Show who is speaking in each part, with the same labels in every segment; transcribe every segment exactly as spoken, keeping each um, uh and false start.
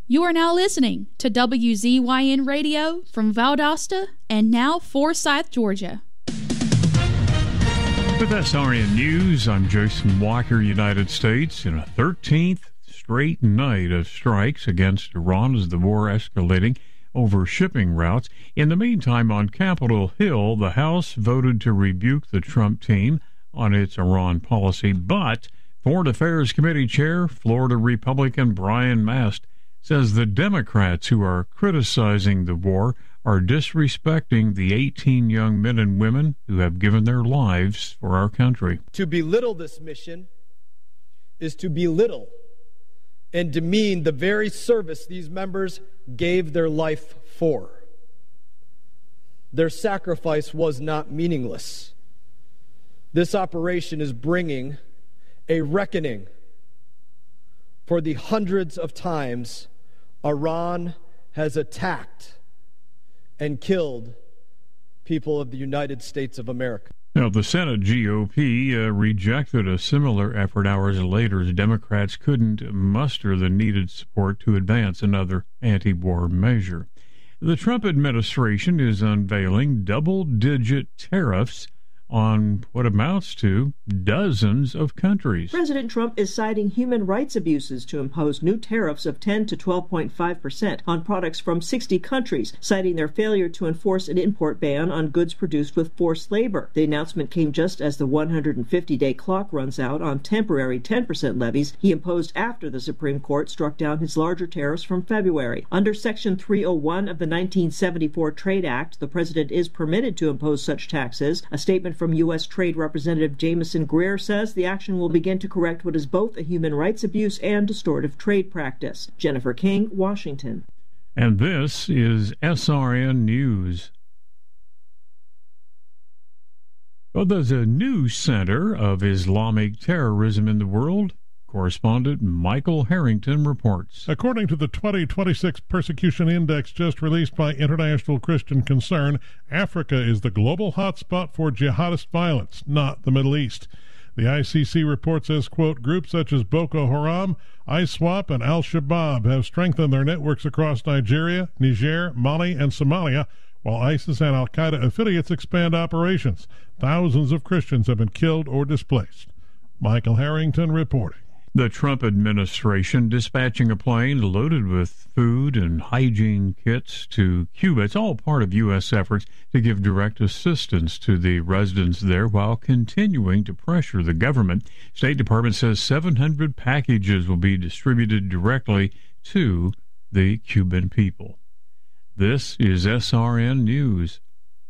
Speaker 1: You are now listening to W Z Y N Radio from Valdosta and now Forsyth, Georgia.
Speaker 2: With S R N News, I'm Jason Walker. United States in a thirteenth straight night of strikes against Iran as the war escalating over shipping routes. In the meantime, on Capitol Hill, the House voted to rebuke the Trump team on its Iran policy, but Foreign Affairs Committee Chair, Florida Republican Brian Mast, says the Democrats who are criticizing the war are disrespecting the eighteen young men and women who have given their lives for our country.
Speaker 3: To belittle this mission is to belittle and demean the very service these members gave their life for. Their sacrifice was not meaningless. This operation is bringing a reckoning for the hundreds of times Iran has attacked and killed people of the United States of America.
Speaker 2: Now, the Senate G O P uh, rejected a similar effort hours later as Democrats couldn't muster the needed support to advance another anti-war measure. The Trump administration is unveiling double-digit tariffs on what amounts to dozens of countries.
Speaker 4: President Trump is citing human rights abuses to impose new tariffs of ten to twelve point five percent on products from sixty countries, citing their failure to enforce an import ban on goods produced with forced labor. The announcement came just as the one hundred fifty day clock runs out on temporary ten percent levies he imposed after the Supreme Court struck down his larger tariffs from February. Under Section three oh one of the nineteen seventy-four Trade Act, the president is permitted to impose such taxes. A statement from U S Trade Representative Jameson Greer says the action will begin to correct what is both a human rights abuse and distortive trade practice. Jennifer King, Washington.
Speaker 2: And this is S R N News. Well, there's a new center of Islamic terrorism in the world. Correspondent Michael Harrington reports.
Speaker 5: According to the twenty twenty-six Persecution Index just released by International Christian Concern, Africa is the global hotspot for jihadist violence, not the Middle East. The I C C report says, quote, groups such as Boko Haram, ISWAP, and Al-Shabaab have strengthened their networks across Nigeria, Niger, Mali, and Somalia, while ISIS and Al-Qaeda affiliates expand operations. Thousands of Christians have been killed or displaced. Michael Harrington reporting.
Speaker 2: The Trump administration dispatching a plane loaded with food and hygiene kits to Cuba. It's all part of U S efforts to give direct assistance to the residents there while continuing to pressure the government. State Department says seven hundred packages will be distributed directly to the Cuban people. This is S R N News.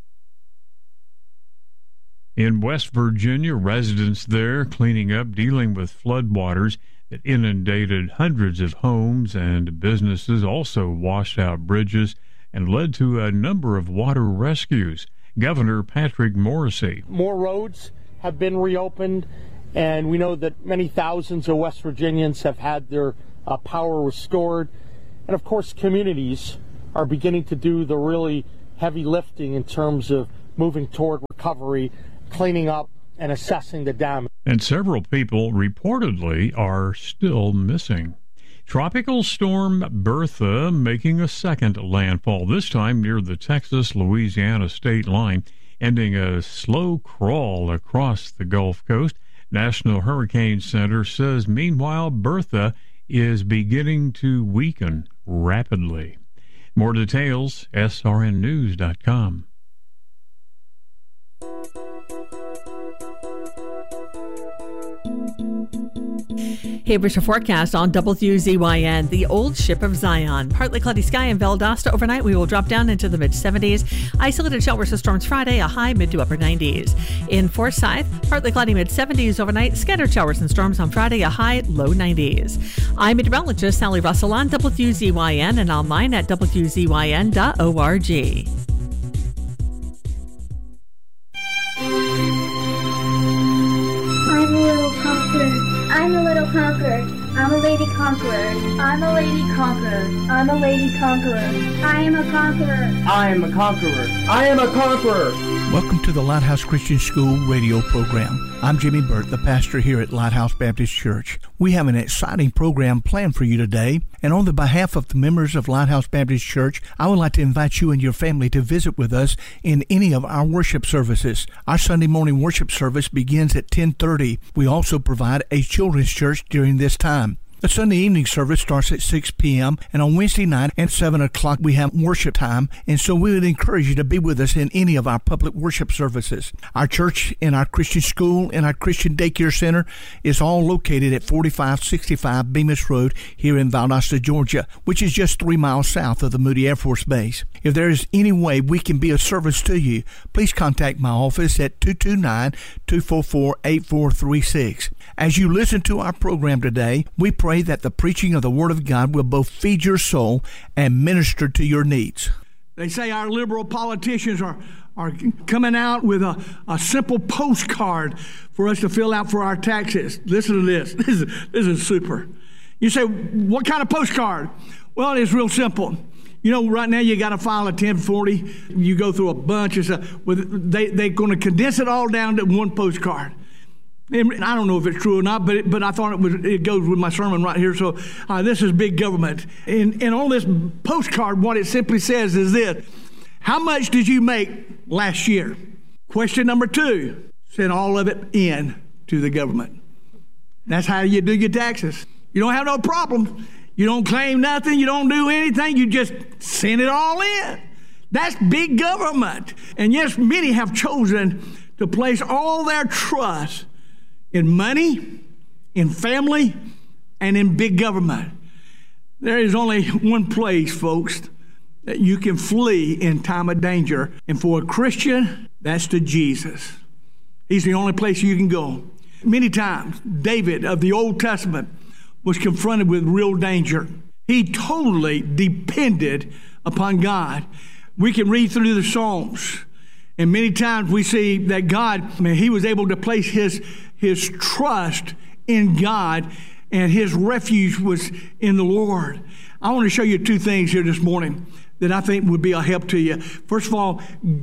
Speaker 2: In West Virginia, residents there cleaning up, dealing with floodwaters that inundated hundreds of homes and businesses, also washed out bridges and led to a number of water rescues. Governor Patrick Morrisey.
Speaker 6: More roads have been reopened, and we know that many thousands of West Virginians have had their uh, power restored. And of course, communities are beginning to do the really heavy lifting in terms of moving toward recovery, cleaning up and assessing the damage.
Speaker 2: And several people reportedly are still missing. Tropical storm Bertha making a second landfall, this time near the Texas-Louisiana state line, ending a slow crawl across the Gulf Coast. National Hurricane Center says, meanwhile, Bertha is beginning to weaken rapidly. More details, S R N news dot com.
Speaker 7: Here's your forecast on W Z Y N. The Old Ship of Zion. Partly cloudy sky in Valdosta overnight. We will drop down into the mid seventies. Isolated showers or storms Friday, a high mid to upper nineties. In Forsyth, partly cloudy mid seventies overnight. Scattered showers and storms on Friday, a high low nineties. I'm meteorologist Sally Russell on W Z Y N and online at W Z Y N dot org.
Speaker 8: I'm a little conqueror. I'm a little conqueror. I'm a little lady conqueror. I'm a lady conqueror. I'm a lady conqueror. I am a conqueror.
Speaker 9: I am a conqueror. I am a conqueror.
Speaker 10: Welcome to the Lighthouse Christian School radio program. I'm Jimmy Burt, the pastor here at Lighthouse Baptist Church. We have an exciting program planned for you today, and on the behalf of the members of Lighthouse Baptist Church, I would like to invite you and your family to visit with us in any of our worship services. Our Sunday morning worship service begins at ten thirty. We also provide a children's church during this time. The Sunday evening service starts at six p.m. and on Wednesday night at seven o'clock we have worship time, and so we would encourage you to be with us in any of our public worship services. Our church and our Christian school and our Christian daycare center is all located at forty-five sixty-five Bemis Road here in Valdosta, Georgia, which is just three miles south of the Moody Air Force Base. If there is any way we can be of service to you, please contact my office at two two nine, two four four, eight four three six. As you listen to our program today, we pray that the preaching of the Word of God will both feed your soul and minister to your needs.
Speaker 11: They say our liberal politicians are, are coming out with a, a simple postcard for us to fill out for our taxes. Listen to this. This is, this is super. You say, what kind of postcard? Well, it's real simple. You know, right now you got to file a ten forty. You go through a bunch of stuff. They, they're going to condense it all down to one postcard. And I don't know if it's true or not, but it, but I thought it was. It goes with my sermon right here. So uh, this is big government, and and on this postcard, what it simply says is this: how much did you make last year? Question number two: send all of it in to the government. That's how you do your taxes. You don't have no problem. You don't claim nothing. You don't do anything. You just send it all in. That's big government. And yes, many have chosen to place all their trust in money, in family, and in big government. There is only one place, folks, that you can flee in time of danger. And for a Christian, that's to Jesus. He's the only place you can go. Many times, David of the Old Testament was confronted with real danger. He totally depended upon God. We can read through the Psalms, and many times we see that God, I mean, he was able to place his his trust in God, and his refuge was in the Lord. I want to show you two things here this morning that I think would be a help to you. First of all,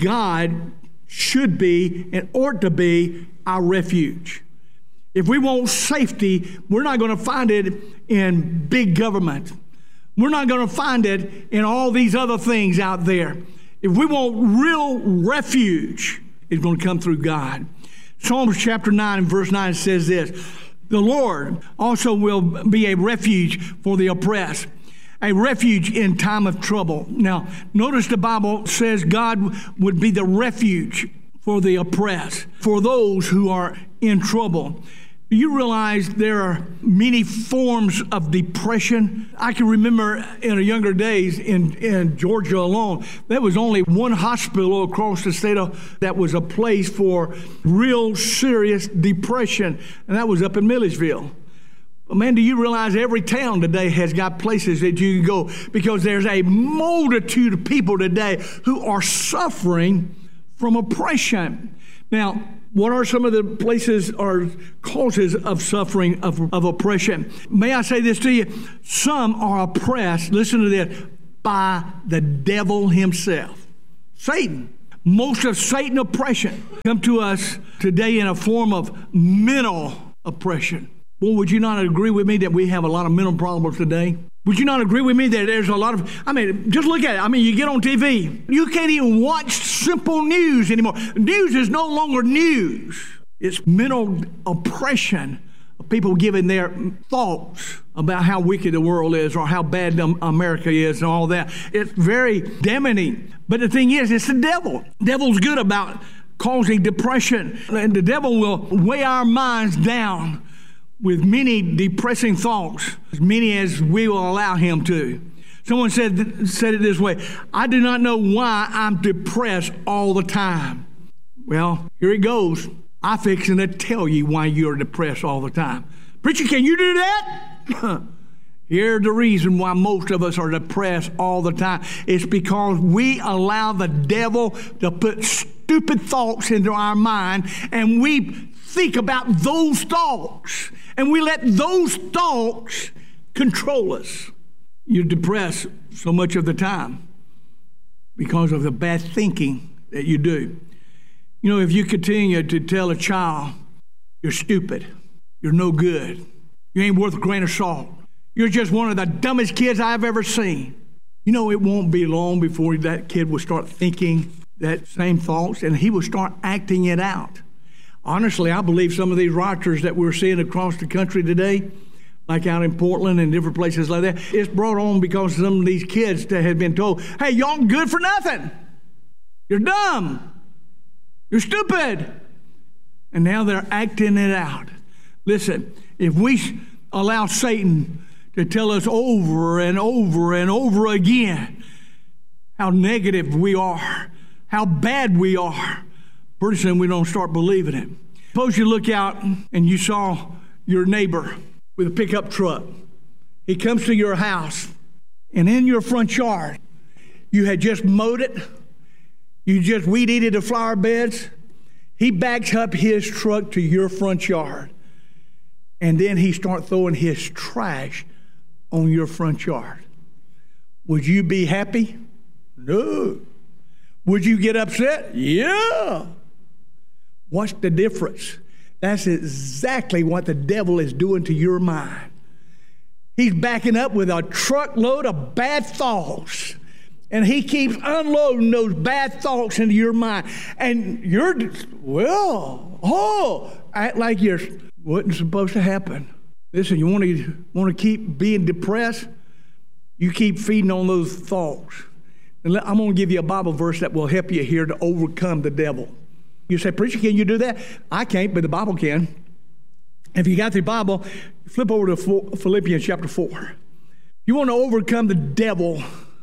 Speaker 11: God should be and ought to be our refuge. If we want safety, we're not going to find it in big government. We're not going to find it in all these other things out there. If we want real refuge, it's going to come through God. Psalms chapter nine and verse nine says this: the Lord also will be a refuge for the oppressed, a refuge in time of trouble. Now, notice the Bible says God would be the refuge for the oppressed, for those who are in trouble. Do you realize there are many forms of depression? I can remember in a younger days in, in Georgia alone, there was only one hospital across the state of, that was a place for real serious depression, and that was up in Milledgeville. But man, do you realize every town today has got places that you can go, because there's a multitude of people today who are suffering from oppression. Now, what are some of the places or causes of suffering, of, of oppression? May I say this to you? Some are oppressed, listen to this, by the devil himself, Satan. Most of Satan's oppression come to us today in a form of mental oppression. Well, would you not agree with me that we have a lot of mental problems today? Would you not agree with me that there's a lot of, I mean, just look at it. I mean, you get on T V, you can't even watch simple news anymore. News is no longer news. It's mental oppression of people giving their thoughts about how wicked the world is or how bad America is and all that. It's very damning. But the thing is, it's the devil. The devil's good about causing depression. And the devil will weigh our minds down with many depressing thoughts, as many as we will allow him to. Someone said said it this way: I do not know why I'm depressed all the time. Well, here it goes. I'm fixing to tell you why you're depressed all the time. Preacher, can you do that? Here's the reason why most of us are depressed all the time. It's because we allow the devil to put stupid thoughts into our mind, and we think about those thoughts, and we let those thoughts control us. You're depressed so much of the time because of the bad thinking that you do. You know, if you continue to tell a child, you're stupid, you're no good, you ain't worth a grain of salt, you're just one of the dumbest kids I've ever seen, you know, it won't be long before that kid will start thinking that same thoughts, and he will start acting it out. Honestly, I believe some of these rioters that we're seeing across the country today, like out in Portland and different places like that, it's brought on because some of these kids that have been told, hey, y'all good for nothing. You're dumb. You're stupid. And now they're acting it out. Listen, if we allow Satan to tell us over and over and over again how negative we are, how bad we are, pretty soon we don't start believing it. Suppose you look out and you saw your neighbor with a pickup truck. He comes to your house, and in your front yard, you had just mowed it, you just weed-eated the flower beds. He backs up his truck to your front yard, and then he starts throwing his trash on your front yard. Would you be happy? No. Would you get upset? Yeah. What's the difference? That's exactly what the devil is doing to your mind. He's backing up with a truckload of bad thoughts, and he keeps unloading those bad thoughts into your mind. And you're, well, oh, act like you're wasn't supposed to happen. Listen, you want to want to keep being depressed? You keep feeding on those thoughts. And I'm going to give you a Bible verse that will help you here to overcome the devil. You say, preacher, can you do that? I can't, but the Bible can. If you got the Bible, flip over to Philippians chapter four. You want to overcome the devil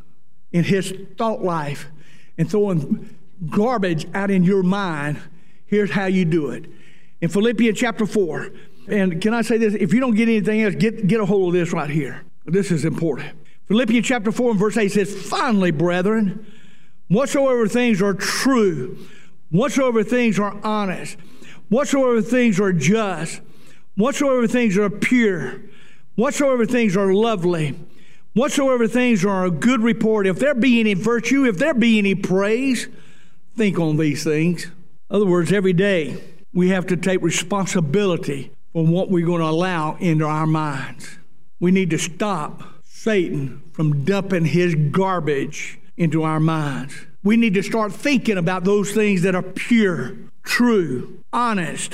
Speaker 11: in his thought life and throwing garbage out in your mind. Here's how you do it. In Philippians chapter four, and can I say this? If you don't get anything else, get, get a hold of this right here. This is important. Philippians chapter four and verse eight says, finally, brethren, whatsoever things are true, whatsoever things are honest, whatsoever things are just, whatsoever things are pure, whatsoever things are lovely, whatsoever things are a good report, if there be any virtue, if there be any praise, think on these things. In other words, every day we have to take responsibility for what we're going to allow into our minds. We need to stop Satan from dumping his garbage into our minds. We need to start thinking about those things that are pure, true, honest,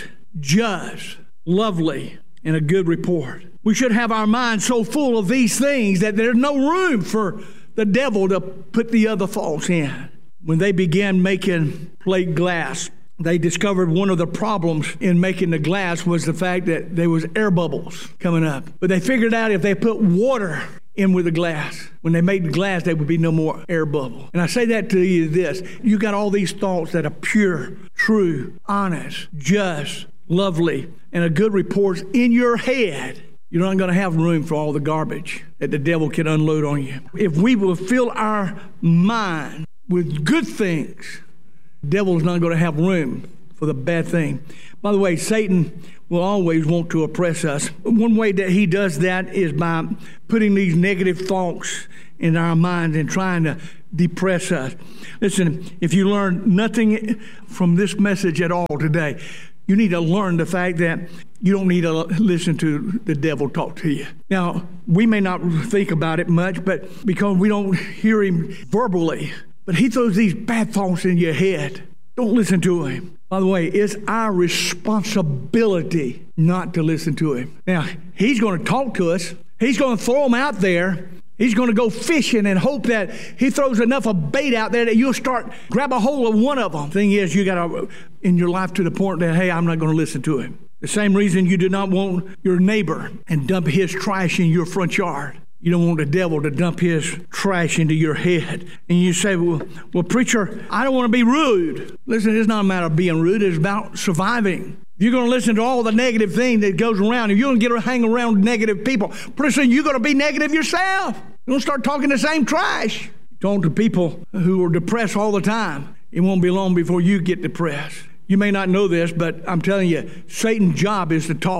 Speaker 11: just, lovely, and a good report. We should have our minds so full of these things that there's no room for the devil to put the other thoughts in. When they began making plate glass, they discovered one of the problems in making the glass was the fact that there was air bubbles coming up. But they figured out if they put water in with the glass, when they made the glass, there would be no more air bubble. And I say that to you this, you got all these thoughts that are pure, true, honest, just, lovely, and a good report in your head. You're not going to have room for all the garbage that the devil can unload on you. If we will fill our mind with good things, the devil is not going to have room for the bad thing. By the way, Satan will always want to oppress us. One way that he does that is by putting these negative thoughts in our minds and trying to depress us. Listen, if you learn nothing from this message at all today, you need to learn the fact that you don't need to listen to the devil talk to you. Now, we may not think about it much, but because we don't hear him verbally, but he throws these bad thoughts in your head. Don't listen to him. By the way, it's our responsibility not to listen to him. Now, he's going to talk to us. He's going to throw them out there. He's going to go fishing and hope that he throws enough of bait out there that you'll start, grab a hold of one of them. Thing is, you got to, in your life to the point that, hey, I'm not going to listen to him. The same reason you do not want your neighbor and dump his trash in your front yard. You don't want the devil to dump his trash into your head. And you say, well, well, preacher, I don't want to be rude. Listen, it's not a matter of being rude. It's about surviving. If you're going to listen to all the negative thing that goes around, if you're going to get to hang around negative people, pretty soon you're going to be negative yourself. You're going to start talking the same trash. Talk to people who are depressed all the time. It won't be long before you get depressed. You may not know this, but I'm telling you, Satan's job is to talk.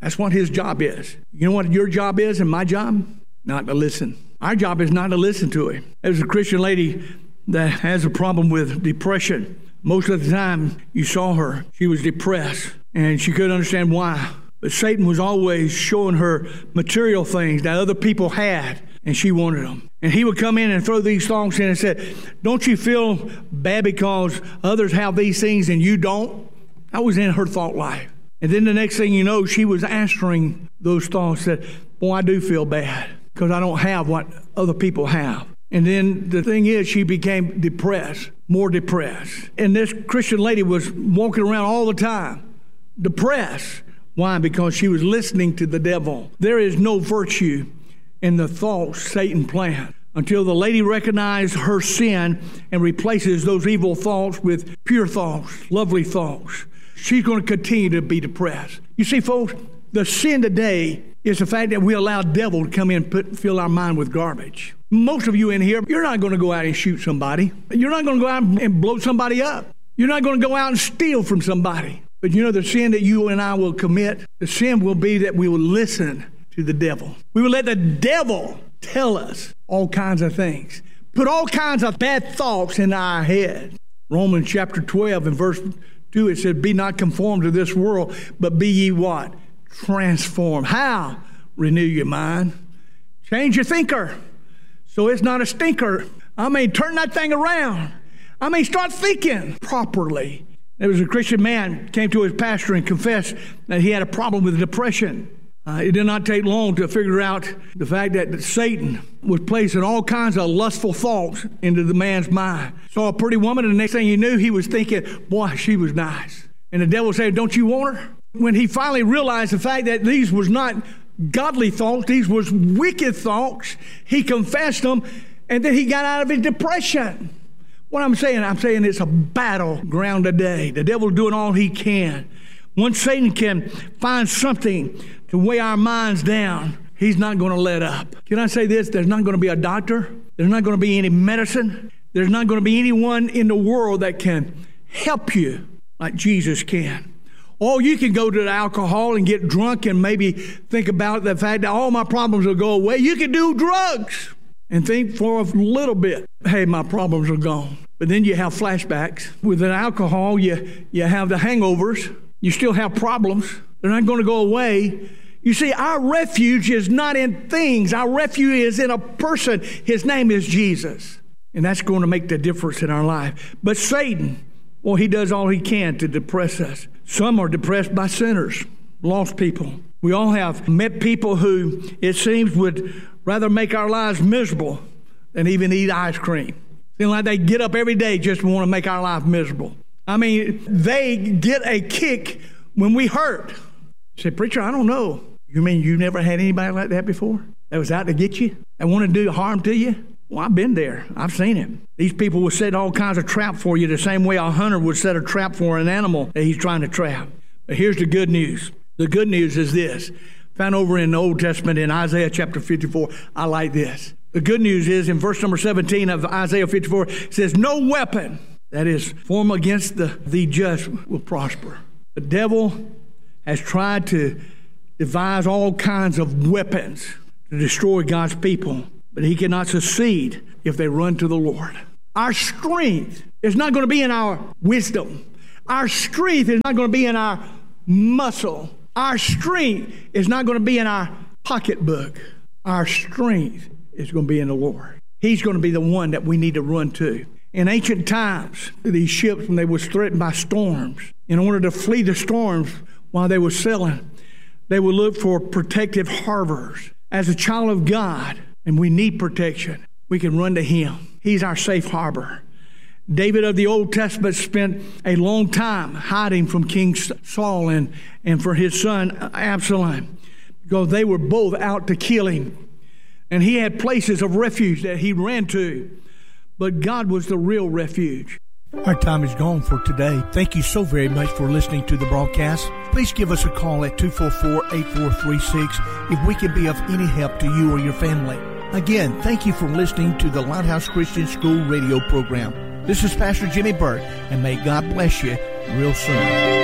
Speaker 11: That's what his job is. You know what your job is and my job? Not to listen. Our job is not to listen to him. There's a Christian lady that has a problem with depression. Most of the time you saw her, she was depressed, and she couldn't understand why. But Satan was always showing her material things that other people had, and she wanted them. And he would come in and throw these thoughts in and said, don't you feel bad because others have these things and you don't? That was in her thought life. And then the next thing you know, she was answering those thoughts that, boy, I do feel bad because I don't have what other people have. And then the thing is, she became depressed, more depressed. And this Christian lady was walking around all the time, depressed. Why? Because she was listening to the devil. There is no virtue in the thoughts Satan planned until the lady recognizes her sin and replaces those evil thoughts with pure thoughts, lovely thoughts. She's going to continue to be depressed. You see, folks, the sin today is the fact that we allow the devil to come in and put, fill our mind with garbage. Most of you in here, you're not going to go out and shoot somebody. You're not going to go out and blow somebody up. You're not going to go out and steal from somebody. But you know the sin that you and I will commit? The sin will be that we will listen to the devil. We will let the devil tell us all kinds of things. Put all kinds of bad thoughts in our head. Romans chapter twelve and verse two, it said, be not conformed to this world, but be ye what? Transformed. How? Renew your mind. Change your thinker. So it's not a stinker. I mean, turn that thing around. I mean, start thinking properly. There was a Christian man came to his pastor and confessed that he had a problem with depression. Uh, it did not take long to figure out the fact that Satan was placing all kinds of lustful thoughts into the man's mind. Saw a pretty woman, and the next thing he knew, he was thinking, boy, she was nice. And the devil said, don't you want her? When he finally realized the fact that these was not godly thoughts, these was wicked thoughts, he confessed them, and then he got out of his depression. What I'm saying, I'm saying it's a battleground today. The devil's doing all he can. Once Satan can find something to weigh our minds down, he's not going to let up. Can I say this? There's not going to be a doctor. There's not going to be any medicine. There's not going to be anyone in the world that can help you like Jesus can. Or you can go to the alcohol and get drunk and maybe think about the fact that all my problems will go away. You can do drugs and think for a little bit, hey, my problems are gone. But then you have flashbacks. With an alcohol, you, you have the hangovers. You still have problems. They're not going to go away. You see, our refuge is not in things. Our refuge is in a person. His name is Jesus. And that's going to make the difference in our life. But Satan, well, he does all he can to depress us. Some are depressed by sinners, lost people. We all have met people who, it seems, would rather make our lives miserable than even eat ice cream. Seems like they get up every day just to want to make our life miserable. I mean, they get a kick when we hurt. You say, preacher, I don't know. You mean you never had anybody like that before? That was out to get you? That wanted to do harm to you? Well, I've been there. I've seen it. These people will set all kinds of traps for you the same way a hunter would set a trap for an animal that he's trying to trap. But here's the good news. The good news is this. Found over in the Old Testament in Isaiah chapter fifty-four. I like this. The good news is in verse number seventeen of Isaiah fifty-four, it says, no weapon that is formed against the, the just will prosper. The devil has tried to devise all kinds of weapons to destroy God's people, but he cannot succeed if they run to the Lord. Our strength is not going to be in our wisdom. Our strength is not going to be in our muscle. Our strength is not going to be in our pocketbook. Our strength is going to be in the Lord. He's going to be the one that we need to run to. In ancient times, these ships, when they was threatened by storms, in order to flee the storms while they were sailing, they would look for protective harbors. As a child of God, and we need protection, we can run to Him. He's our safe harbor. David of the Old Testament spent a long time hiding from King Saul and, and for his son Absalom, because they were both out to kill him. And he had places of refuge that he ran to, but God was the real refuge.
Speaker 10: Our time is gone for today. Thank you so very much for listening to the broadcast. Please give us a call at two four four, eight four three six if we can be of any help to you or your family. Again, thank you for listening to the Lighthouse Christian School radio program. This is Pastor Jimmy Burt, and may God bless you real soon.